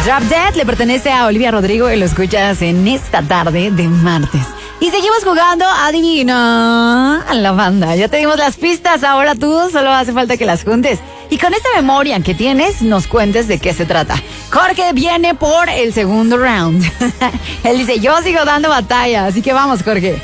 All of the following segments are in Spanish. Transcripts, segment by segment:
Drop Dead le pertenece a Olivia Rodrigo y lo escuchas en esta tarde de martes. Y seguimos jugando Adivina a la banda. Ya te dimos las pistas, ahora tú solo hace falta que las juntes. Y con esta memoria que tienes, nos cuentes de qué se trata. Jorge viene por el segundo round. Él dice, yo sigo dando batalla, así que vamos, Jorge.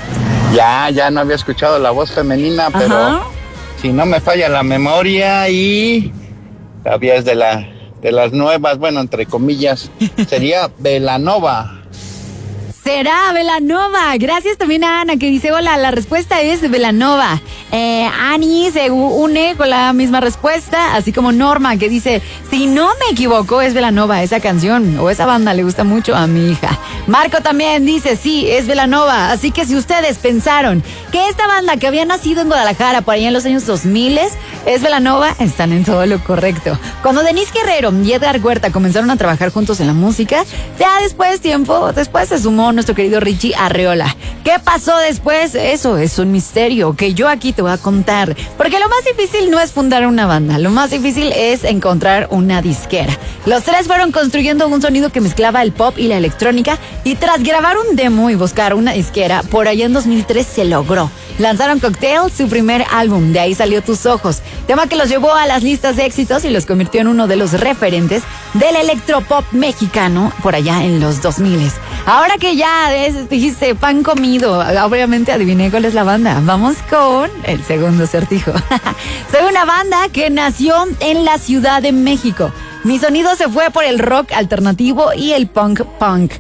Ya no había escuchado la voz femenina, pero Ajá. si no me falla la memoria y todavía es de las nuevas, bueno, entre comillas, sería Belanova. Será Belanova. Gracias también a Ana que dice, hola, la respuesta es Belanova. Ani se une con la misma respuesta, así como Norma que dice, si no me equivoco es Belanova, esa canción o esa banda le gusta mucho a mi hija. Marco también dice, sí, es Belanova, así que si ustedes pensaron que esta banda que había nacido en Guadalajara por allá en los años 2000 es Belanova, están en todo lo correcto. Cuando Denise Guerrero y Edgar Huerta comenzaron a trabajar juntos en la música, ya tiempo después se sumó nuestro querido Richie Arreola. ¿Qué pasó después? Eso es un misterio que yo aquí te voy a contar. Porque lo más difícil no es fundar una banda, lo más difícil es encontrar una disquera. Los tres fueron construyendo un sonido que mezclaba el pop y la electrónica y tras grabar un demo y buscar una disquera, por allá en 2003 se logró. Lanzaron Cocktail, su primer álbum, de ahí salió Tus Ojos, tema que los llevó a las listas de éxitos y los convirtió en uno de los referentes del electropop mexicano por allá en los 2000. Ahora que ya dijiste pan comido, obviamente adiviné cuál es la banda. Vamos con el segundo acertijo. Soy una banda que nació en la Ciudad de México. Mi sonido se fue por el rock alternativo y el pop punk.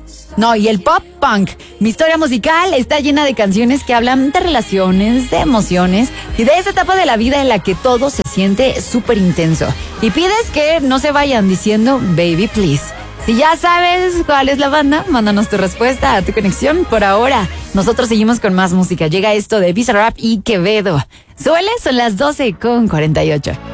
Mi historia musical está llena de canciones que hablan de relaciones, de emociones y de esa etapa de la vida en la que todo se siente súper intenso. Y pides que no se vayan diciendo baby please. Si ya sabes cuál es la banda, mándanos tu respuesta a tu conexión. Por ahora, nosotros seguimos con más música. Llega esto de Bizarrap y Quevedo. Son las 12:48.